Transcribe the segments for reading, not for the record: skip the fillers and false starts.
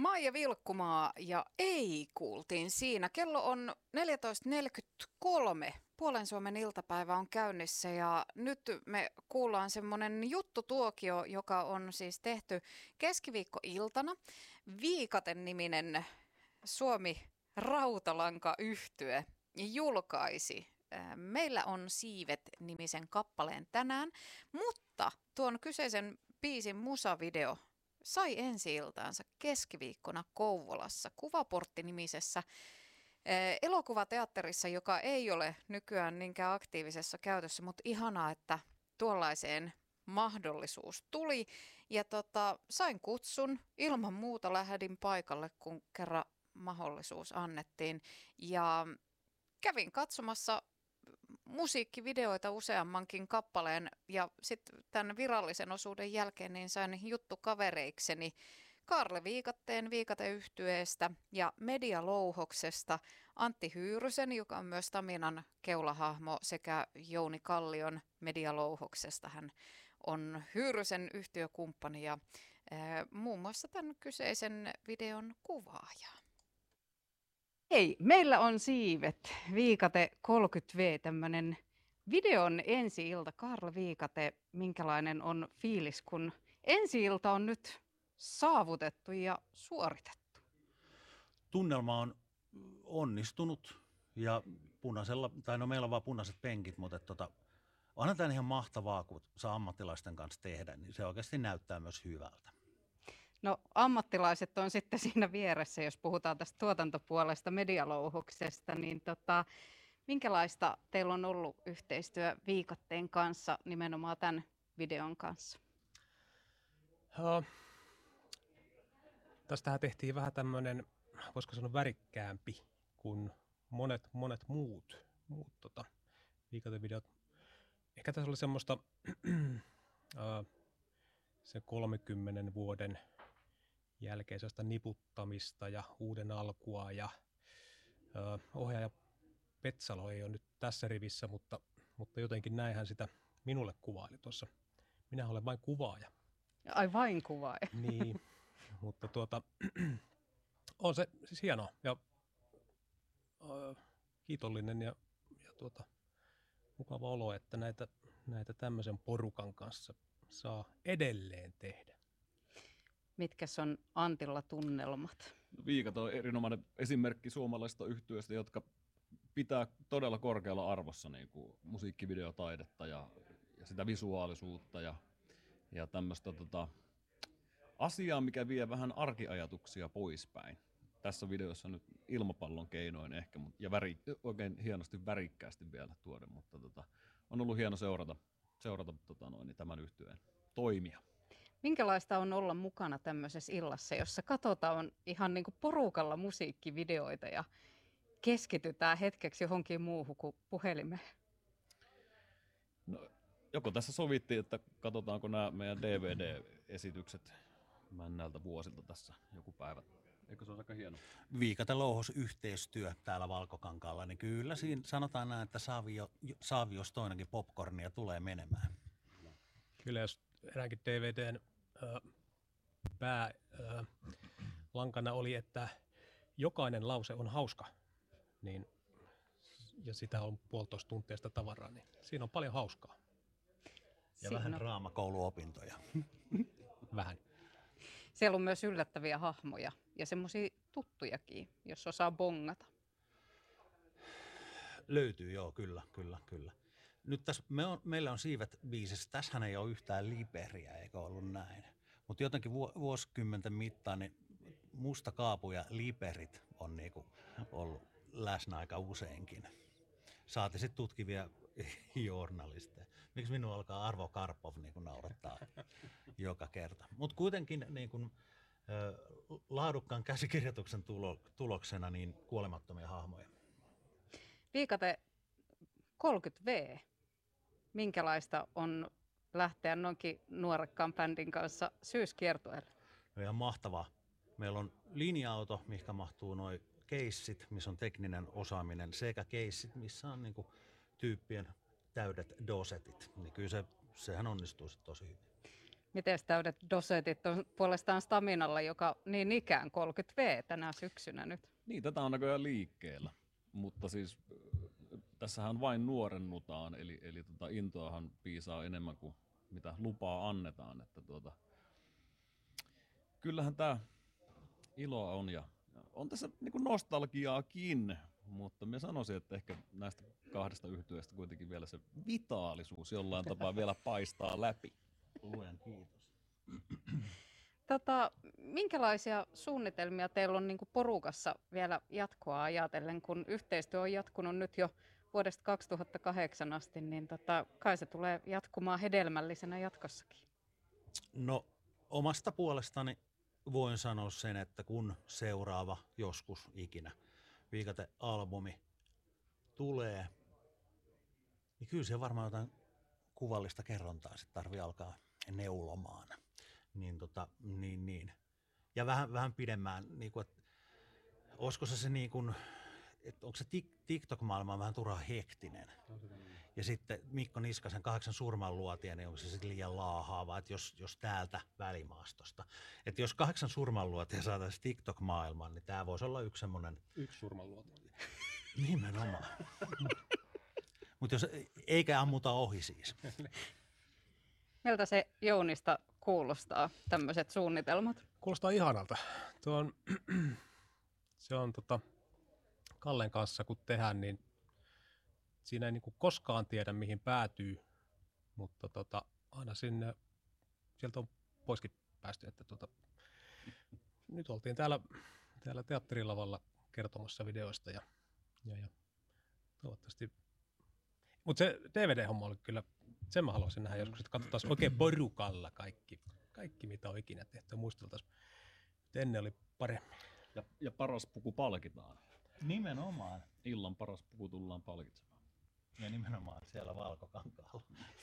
Maija Vilkkumaa ja Ei kuultiin siinä. Kello on 14.43. Puolen Suomen iltapäivä on käynnissä ja nyt me kuullaan semmoinen juttutuokio, joka on siis tehty keskiviikkoiltana. Viikaten-niminen Suomi Rautalanka-yhtye julkaisi Meillä on siivet-nimisen kappaleen tänään, mutta tuon kyseisen biisin musavideo sai ensi-iltaansa keskiviikkona Kouvolassa Kuvaportti-nimisessä elokuvateatterissa, joka ei ole nykyään niinkään aktiivisessa käytössä, mutta ihanaa, että tuollaiseen mahdollisuus tuli. Ja sain kutsun, ilman muuta lähdin paikalle, kun kerran mahdollisuus annettiin. Ja kävin katsomassa musiikkivideoita useammankin kappaleen ja sitten tämän virallisen osuuden jälkeen niin sain juttukavereikseni Kaarle Viikatteen Viikate-yhtyeestä ja Medialouhoksesta Antti Hyyrysen, joka on myös Taminan keulahahmo, sekä Jouni Kallion Medialouhoksesta. Hän on Hyyrysen yhtiökumppani ja muun muassa tämän kyseisen videon kuvaaja. Hei, meillä on siivet, Viikate 30V, tämmöinen videon ensi-ilta. Kaarle Viikate, minkälainen on fiilis, kun ensi-ilta on nyt saavutettu ja suoritettu? Tunnelma on onnistunut ja punaisella, tai no meillä on vaan punaiset penkit, mutta onhan tämä ihan mahtavaa, kun saa ammattilaisten kanssa tehdä, niin se oikeasti näyttää myös hyvältä. No ammattilaiset on sitten siinä vieressä, jos puhutaan tästä tuotantopuolesta, Medialouhoksesta, niin minkälaista teillä on ollut yhteistyö Viikatteen kanssa nimenomaan tämän videon kanssa? Tästähän tehtiin vähän tämmöinen, voisiko sanoa värikkäämpi kuin monet muut Viikate-videot. Ehkä tässä oli semmoista se 30 vuoden jälkeisestä niputtamista ja uuden alkua ja ohjaaja Petsalo ei ole nyt tässä rivissä, mutta jotenkin näinhän sitä minulle kuvaili tuossa. Minä olen vain kuvaaja. Ai vain kuvaaja. Niin, mutta on se siis hienoa ja kiitollinen ja mukava olo, että näitä tämmöisen porukan kanssa saa edelleen tehdä. Mitkäs on Antilla tunnelmat? Viikate on erinomainen esimerkki suomalaisista yhtyeistä, jotka pitää todella korkealla arvossa niin kuin musiikkivideotaidetta ja sitä visuaalisuutta ja tämmöistä asiaa, mikä vie vähän arkiajatuksia poispäin. Tässä videossa nyt ilmapallon keinoin ehkä ja oikein hienosti värikkäästi vielä tuoda, mutta on ollut hieno seurata tämän yhtyeen toimia. Minkälaista on olla mukana tämmöisessä illassa, jossa katsotaan ihan niin kuin porukalla musiikkivideoita ja keskitytään hetkeksi johonkin muuhun kuin puhelimeen? No, joko tässä sovittiin, että katsotaanko nämä meidän DVD-esitykset näiltä vuosilta tässä joku päivä. Eikö se ole aika hieno? Viikate-louhos-yhteistyö täällä Valkokankaalla, niin kyllä siinä sanotaan näin, että saavi jos toinenkin popcornia tulee menemään. Kyllä jos eräänkin DVDn päälankana oli, että jokainen lause on hauska, niin, ja sitä on 1,5 tuntia sitä tavaraa, niin siinä on paljon hauskaa. Ja vähän draamakouluopintoja. Vähän. Siellä on myös yllättäviä hahmoja ja semmoisia tuttujakin, jos osaa bongata. Löytyy, joo, kyllä. Nyt tässä meillä on siivet biisissä. Tässähän ei ole yhtään liperiä, eikä ollut näin. Mutta jotenkin vuosikymmenten mittaan niin musta kaapu ja liperit on niinku ollut läsnä aika useinkin. Saati sitten tutkivia journalisteja. Miksi minua alkaa Arvo Karpov niinku naurattaa joka kerta. Mutta kuitenkin niinku, laadukkaan käsikirjoituksen tuloksena niin kuolemattomia hahmoja. Viikate 30V. Minkälaista on lähteä noinkin nuorekkaan bändin kanssa syyskiertueelle? No ihan mahtavaa. Meillä on linja-auto, mihinkä mahtuu nuo keissit, missä on tekninen osaaminen, sekä keissit, missä on niinku tyyppien täydet dosetit. Niin kyllä sehän onnistuu sitten tosi hyvin. Miten täydet dosetit on puolestaan Staminalla, joka niin ikään 30V tänä syksynä nyt? Niin, tätä on näköjään liikkeellä, mutta siis tässähän vain nuorennutaan, eli intoahan piisaa enemmän kuin mitä lupaa annetaan. Että kyllähän tämä iloa on ja on tässä niinku nostalgiaakin, mutta mä sanoisin, että ehkä näistä kahdesta yhtyeestä kuitenkin vielä se vitaalisuus jollain tapaa vielä paistaa läpi. Luen kiitos. Minkälaisia suunnitelmia teillä on niin kuin porukassa vielä jatkoa ajatellen, kun yhteistyö on jatkunut nyt jo vuodesta 2008 asti, niin kai se tulee jatkumaan hedelmällisenä jatkossakin? No omasta puolestani voin sanoa sen, että kun seuraava joskus ikinä Viikate-albumi tulee, niin kyllä se varmaan jotain kuvallista kerrontaa sitten tarvii alkaa neulomaan. Niin. Ja vähän pidemmään, niin kuin, että olisiko se niin kuin, että onko se TikTok-maailma vähän turhaan hektinen. Ja sitten Mikko Niskasen 8 surmanluotia, niin onko se sitten liian laahaava, että jos täältä välimaastosta. Että jos 8 surmanluotia saataisiin TikTok-maailmaan, niin tämä voisi olla yksi semmoinen... 1 surmanluoti. Nimenomaan. Mutta jos eikä ammuta ohi siis. Miltä se Jounista kuulostaa, tämmöiset suunnitelmat? Kuulostaa ihanalta. Se on Kallen kanssa, kun tehdään, niin siinä ei niinku koskaan tiedä, mihin päätyy, mutta aina sieltä on poiskin päästy. Että nyt oltiin täällä teatterilavalla kertomassa videoista ja toivottavasti. Mutta se DVD-homma oli kyllä, sen mä haluaisin nähdä joskus, että katsotaan oikein porukalla kaikki mitä on ikinä tehty ja muisteltaisiin. Ennen oli paremmin. Ja paras puku palkitaan. Nimenomaan. Illan paras puku tullaan palkitsemaan. Ja nimenomaan siellä Valkokankaalla.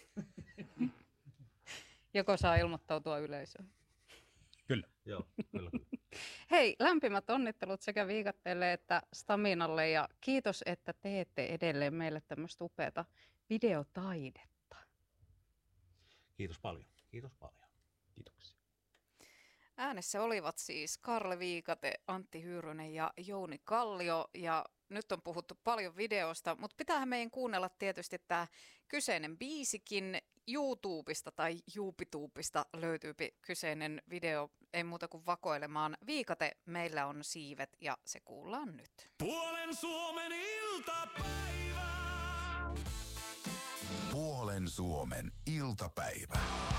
Joko saa ilmoittautua yleisöön? Kyllä. Joo, kyllä. Hei, lämpimät onnittelut sekä Viikatteelle että Staminalle ja kiitos, että teette edelleen meille tämmöistä upeata videotaidetta. Kiitos paljon. Kiitoksia. Äänessä olivat siis Karle Viikate, Antti Hyyrynen ja Jouni Kallio. Ja nyt on puhuttu paljon videosta, mutta pitäähän meidän kuunnella tietysti tämä kyseinen biisikin. YouTubesta tai Juupituubista löytyy kyseinen video, ei muuta kuin vakoilemaan. Viikate, meillä on siivet ja se kuullaan nyt. Puolen Suomen iltapäivä. Puolen Suomen iltapäivä.